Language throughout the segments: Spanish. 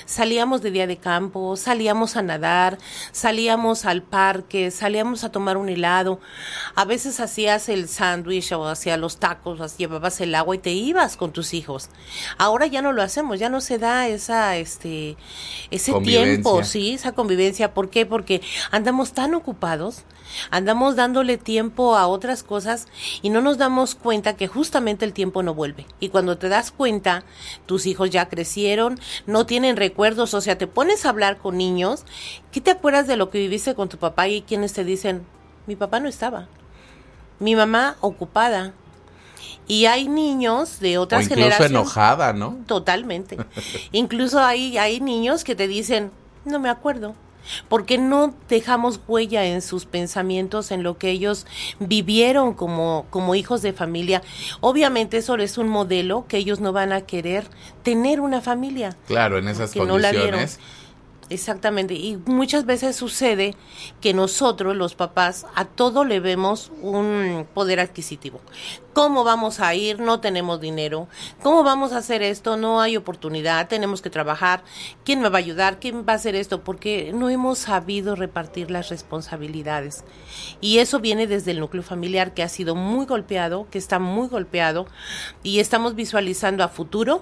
salíamos de día de campo, salíamos a nadar, salíamos al parque, salíamos a tomar un helado, a veces hacías el sándwich o hacías los tacos, llevabas el agua y te ibas con tus hijos. Ahora ya no lo hacemos, ya no se da ese tiempo, sí, esa convivencia. ¿Por qué? Porque andamos tan ocupados, andamos dándole tiempo a otras cosas y no nos damos cuenta que justamente el tiempo no vuelve. Y cuando te das cuenta, tus hijos ya crecieron, no tienen recuerdos, o sea, te pones a hablar con niños, ¿qué te acuerdas de lo que viviste con tu papá? Y quienes te dicen, mi papá no estaba, mi mamá ocupada. Y hay niños de otras generaciones. Incluso enojada, ¿no? Totalmente. Incluso hay niños que te dicen, no me acuerdo. Porque no dejamos huella en sus pensamientos, en lo que ellos vivieron como hijos de familia. Obviamente eso es un modelo que ellos no van a querer tener una familia. Claro, en esas condiciones. No la vieron. Exactamente, y muchas veces sucede que nosotros, los papás, a todo le vemos un poder adquisitivo. ¿Cómo vamos a ir? No tenemos dinero. ¿Cómo vamos a hacer esto? No hay oportunidad, tenemos que trabajar. ¿Quién me va a ayudar? ¿Quién va a hacer esto? Porque no hemos sabido repartir las responsabilidades. Y eso viene desde el núcleo familiar, que ha sido muy golpeado, que está muy golpeado, y estamos visualizando a futuro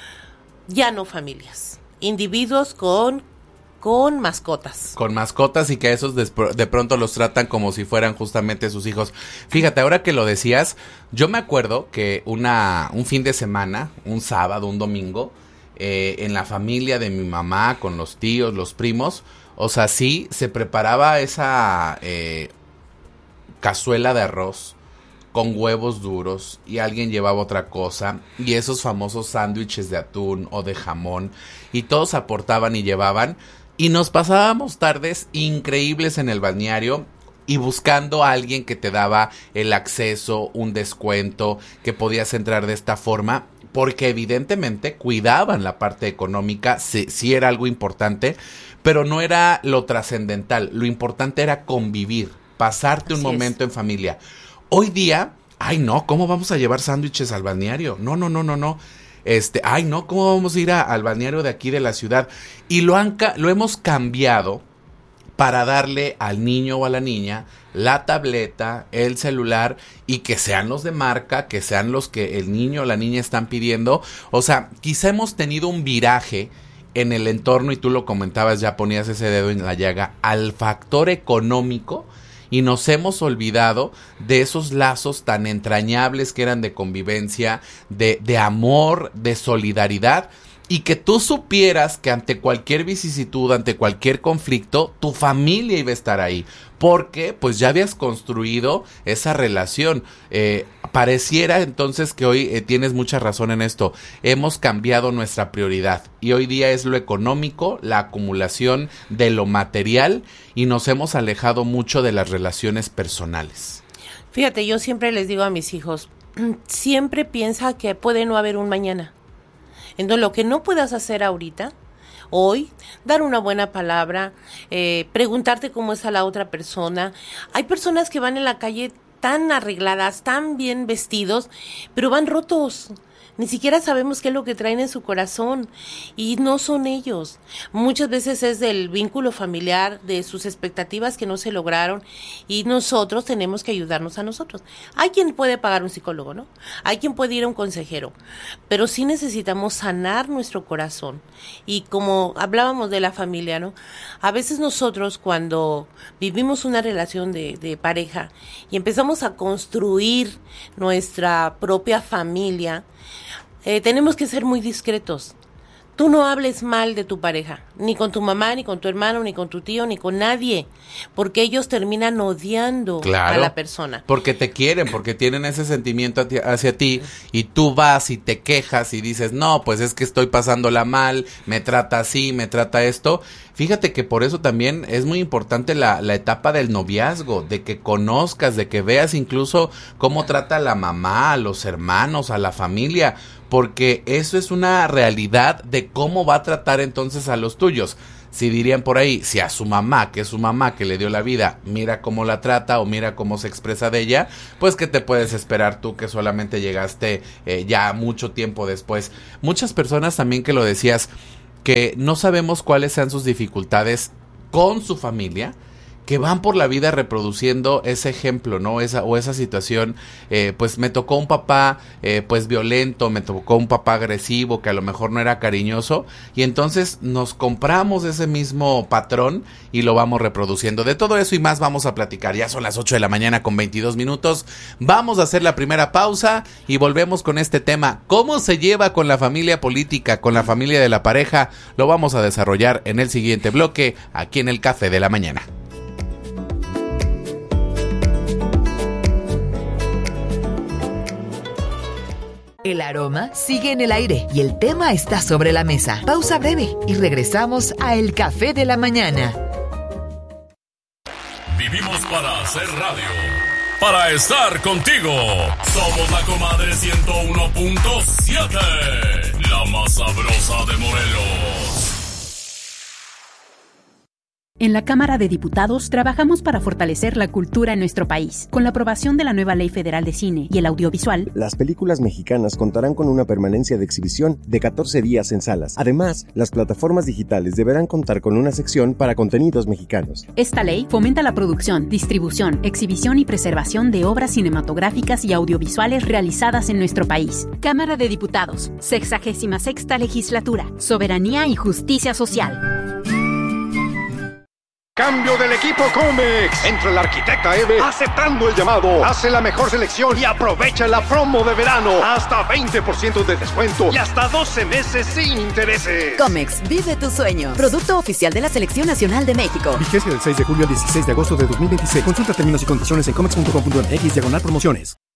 ya no familias, individuos con mascotas. Con mascotas, y que a esos de pronto los tratan como si fueran justamente sus hijos. Fíjate, ahora que lo decías, yo me acuerdo que un fin de semana, un sábado, un domingo, en la familia de mi mamá, con los tíos, los primos, o sea, sí, se preparaba esa cazuela de arroz con huevos duros, y alguien llevaba otra cosa, y esos famosos sándwiches de atún o de jamón, y todos aportaban y llevaban. Y nos pasábamos tardes increíbles en el balneario y buscando a alguien que te daba el acceso, un descuento, que podías entrar de esta forma, porque evidentemente cuidaban la parte económica, sí era algo importante, pero no era lo trascendental. Lo importante era convivir, pasarte un momento en familia. Hoy día, ay no, ¿cómo vamos a llevar sándwiches al balneario? No. Ay no, ¿cómo vamos a ir al balneario de aquí de la ciudad? Y lo hemos cambiado para darle al niño o a la niña la tableta, el celular, y que sean los de marca, que sean los que el niño o la niña están pidiendo. O sea, quizá hemos tenido un viraje en el entorno, y tú lo comentabas, ya ponías ese dedo en la llaga, al factor económico, y nos hemos olvidado de esos lazos tan entrañables que eran de convivencia, de amor, de solidaridad, y que tú supieras que ante cualquier vicisitud, ante cualquier conflicto, tu familia iba a estar ahí, porque pues ya habías construido esa relación. Pareciera entonces que hoy tienes mucha razón en esto, hemos cambiado nuestra prioridad, y hoy día es lo económico, la acumulación de lo material, y nos hemos alejado mucho de las relaciones personales. Fíjate, yo siempre les digo a mis hijos, siempre piensa que puede no haber un mañana. Entonces, lo que no puedas hacer ahorita, hoy, dar una buena palabra, preguntarte cómo está la otra persona. Hay personas que van en la calle tan arregladas, tan bien vestidos, pero van rotos. Ni siquiera sabemos qué es lo que traen en su corazón, y no son ellos. Muchas veces es del vínculo familiar, de sus expectativas que no se lograron, y nosotros tenemos que ayudarnos a nosotros. Hay quien puede pagar un psicólogo, ¿no? Hay quien puede ir a un consejero, pero sí necesitamos sanar nuestro corazón. Y como hablábamos de la familia, ¿no? A veces nosotros, cuando vivimos una relación de pareja y empezamos a construir nuestra propia familia, tenemos que ser muy discretos. Tú no hables mal de tu pareja, ni con tu mamá, ni con tu hermano, ni con tu tío, ni con nadie, porque ellos terminan odiando a la persona. Porque te quieren, porque tienen ese sentimiento hacia ti, y tú vas y te quejas y dices, no, pues es que estoy pasándola mal, me trata así, me trata esto. Fíjate que por eso también es muy importante la etapa del noviazgo, de que conozcas, de que veas incluso cómo trata a la mamá, a los hermanos, a la familia, porque eso es una realidad de cómo va a tratar entonces a los tuyos. Si dirían por ahí, si a su mamá, que es su mamá que le dio la vida, mira cómo la trata o mira cómo se expresa de ella, pues ¿qué te puedes esperar tú que solamente llegaste ya mucho tiempo después? Muchas personas también, que lo decías, que no sabemos cuáles sean sus dificultades con su familia, que van por la vida reproduciendo ese ejemplo, ¿no? Esa situación, pues me tocó un papá pues violento, me tocó un papá agresivo que a lo mejor no era cariñoso, y entonces nos compramos ese mismo patrón y lo vamos reproduciendo. De todo eso y más vamos a platicar. Ya son las 8 de la mañana con 22 minutos. Vamos a hacer la primera pausa y volvemos con este tema. ¿Cómo se lleva con la familia política, con la familia de la pareja? Lo vamos a desarrollar en el siguiente bloque, aquí en el Café de la Mañana. El aroma sigue en el aire y el tema está sobre la mesa. Pausa breve y regresamos a El Café de la Mañana. Vivimos para hacer radio, para estar contigo. Somos la comadre 101.7, la más sabrosa de Morelos. En la Cámara de Diputados trabajamos para fortalecer la cultura en nuestro país. Con la aprobación de la nueva Ley Federal de Cine y el Audiovisual, las películas mexicanas contarán con una permanencia de exhibición de 14 días en salas. Además, las plataformas digitales deberán contar con una sección para contenidos mexicanos. Esta ley fomenta la producción, distribución, exhibición y preservación de obras cinematográficas y audiovisuales realizadas en nuestro país. Cámara de Diputados, 66ª Legislatura, Soberanía y Justicia Social. Cambio del equipo Comex. Entra la arquitecta Eve aceptando el llamado. Hace la mejor selección y aprovecha la promo de verano. Hasta 20% de descuento y hasta 12 meses sin intereses. Comex, vive tu sueño. Producto oficial de la Selección Nacional de México. Vigencia del 6 de julio al 16 de agosto de 2026. Consulta términos y condiciones en comex.com.mx/promociones.